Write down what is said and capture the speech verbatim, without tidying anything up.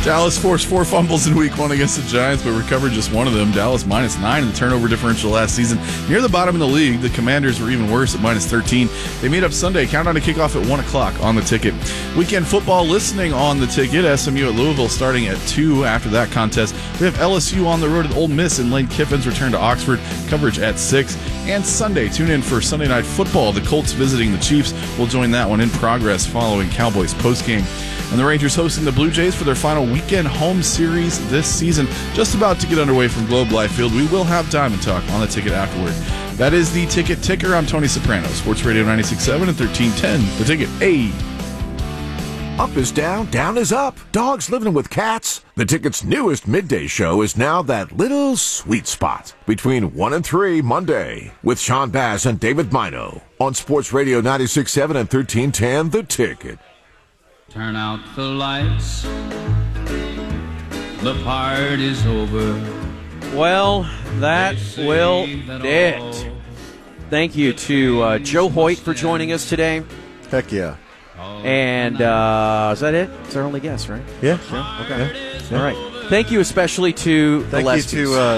Dallas forced four fumbles in week one against the Giants, but recovered just one of them. Dallas minus nine in the turnover differential last season. Near the bottom of the league, the Commanders were even worse at minus thirteen. They made up Sunday. Countdown to kickoff at one o'clock on the ticket. Weekend football listening on the ticket. S M U at Louisville starting at two after that contest. We have L S U on the road at Ole Miss and Lane Kiffin's return to Oxford. Coverage at six. And Sunday, tune in for Sunday Night Football. The Colts visiting the Chiefs. We'll join that one in progress following Cowboys postgame. And the Rangers hosting the Blue Jays for their final weekend home series this season. Just about to get underway from Globe Life Field. We will have Diamond Talk on the ticket afterward. That is the Ticket Ticker. I'm Tony Soprano, Sports Radio ninety-six point seven and thirteen ten. The Ticket. Hey. Up is down, down is up. Dogs living with cats. The Ticket's newest midday show is now that little sweet spot between one and three Monday with Sean Bass and David Mino on Sports Radio ninety-six point seven and thirteen ten. The Ticket. Turn out the lights. The party's over. Well, that will it. Thank you to uh, Joe Hoyt for joining us today. Heck yeah. And uh, is that it? It's our only guess, right? Yeah. Yeah. Okay. Yeah. All right. Thank you especially to Thank the you Lespies. to uh,